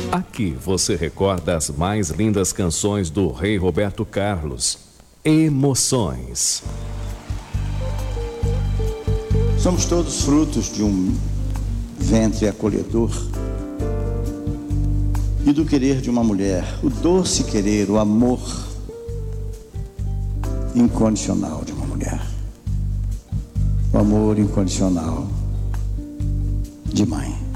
Aqui você recorda as mais lindas canções do Rei Roberto Carlos. Emoções. Somos todos frutos de um ventre acolhedor e do querer de uma mulher, o doce querer, o amor incondicional de uma mulher, o amor incondicional de mãe.